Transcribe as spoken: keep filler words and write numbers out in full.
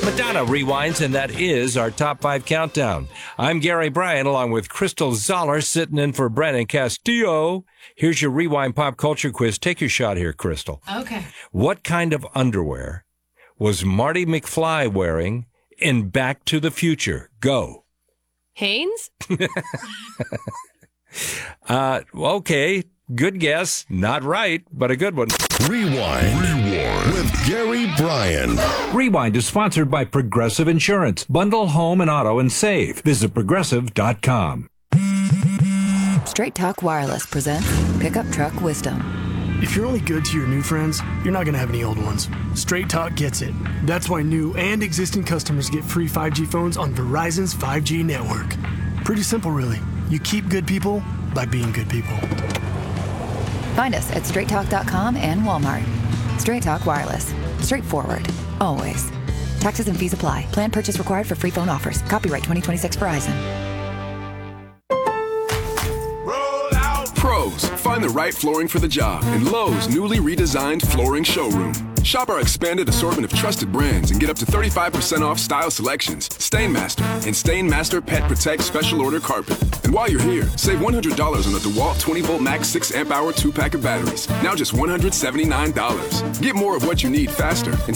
Madonna rewinds, and that is our top five countdown. I'm Gary Bryan, along with Crystal Zoller, sitting in for Brandon Castillo. Here's your Rewind Pop Culture Quiz. Take your shot here, Crystal. Okay. What kind of underwear was Marty McFly wearing in Back to the Future? Go. Hanes? uh, okay, good guess. Not right, but a good one. Rewind. Rewind with Gary Bryan. Rewind is sponsored by Progressive Insurance. Bundle home and auto and save. Visit progressive dot com. Straight Talk Wireless presents Pickup Truck Wisdom. If you're only good to your new friends, you're not going to have any old ones. Straight Talk gets it. That's why new and existing customers get free five G phones on Verizon's five G network. Pretty simple, really. You keep good people by being good people. Find us at straight talk dot com and Walmart. Straight Talk Wireless. Straightforward. Always. Taxes and fees apply. Plan purchase required for free phone offers. Copyright twenty twenty-six Verizon. Pros, find the right flooring for the job in Lowe's newly redesigned flooring showroom. Shop our expanded assortment of trusted brands and get up to thirty-five percent off style selections, Stainmaster, and Stainmaster Pet Protect Special Order Carpet. And while you're here, save one hundred dollars on the DeWalt twenty volt Max six amp hour two pack of batteries. Now just one hundred seventy-nine dollars. Get more of what you need faster and